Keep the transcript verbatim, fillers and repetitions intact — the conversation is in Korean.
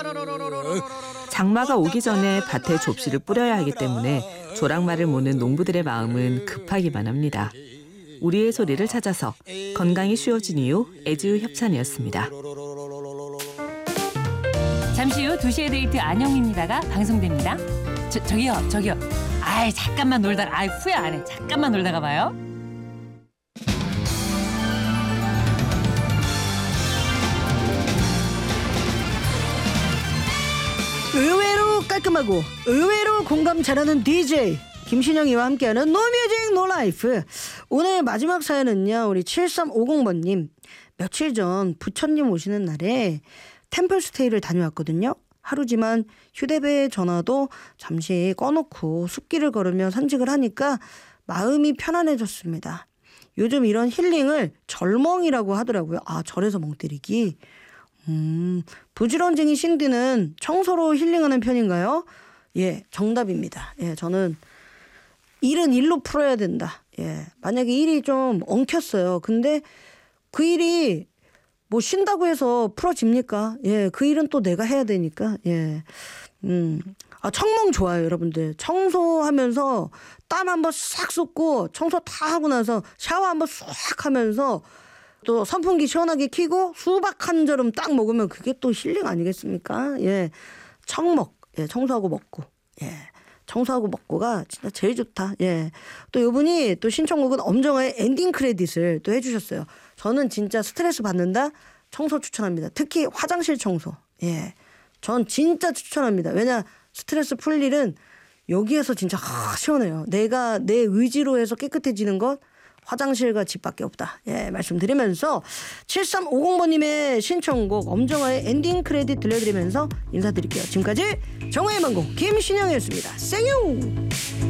장마가 오기 전에 밭에 접시를 뿌려야 하기 때문에 조랑말을 모는 농부들의 마음은 급하기만 합니다. 우리의 소리를 찾아서 건강이 쉬워진 이유 에즈유 협찬이었습니다. 잠시 후 두 시의 데이트 안영미입니다가 방송됩니다. 저, 저기요 저기요. 아이 잠깐만 놀다가 아이 후회 안 해. 잠깐만 놀다가 봐요. 의외로 깔끔하고 의외로 공감 잘하는 디제이 김신영이와 함께하는 노뮤직 노라이프. 오늘 마지막 사연은요, 우리 칠삼오공 번님. 며칠 전 부처님 오시는 날에 템플스테이를 다녀왔거든요. 하루지만 휴대배 전화도 잠시 꺼놓고 숲길을 걸으며 산책을 하니까 마음이 편안해졌습니다. 요즘 이런 힐링을 절멍이라고 하더라고요. 아, 절에서 멍 때리기. 음, 부지런쟁이 신디는 청소로 힐링하는 편인가요? 예, 정답입니다. 예, 저는 일은 일로 풀어야 된다. 예, 만약에 일이 좀 엉켰어요. 근데 그 일이 뭐 쉰다고 해서 풀어집니까? 예, 그 일은 또 내가 해야 되니까. 예, 음, 아, 청멍 좋아요, 여러분들. 청소하면서 땀 한번 싹 쏟고 청소 다 하고 나서 샤워 한번 싹 하면서 또 선풍기 시원하게 켜고 수박 한 저름 딱 먹으면 그게 또 힐링 아니겠습니까? 예, 청먹, 예, 청소하고 먹고, 예, 청소하고 먹고가 진짜 제일 좋다. 예, 또 이분이 또 신청곡은 엄정화의 엔딩 크레딧을 또 해주셨어요. 저는 진짜 스트레스 받는다 청소 추천합니다. 특히 화장실 청소. 예, 전 진짜 추천합니다. 왜냐, 스트레스 풀 일은 여기에서 진짜 하, 시원해요. 내가 내 의지로 해서 깨끗해지는 것. 화장실과 집밖에 없다. 예, 말씀드리면서 칠삼오공 번님의 신청곡 엄정화의 엔딩 크레딧 들려드리면서 인사드릴게요. 지금까지 정화의 망고 김신영이었습니다. 생유.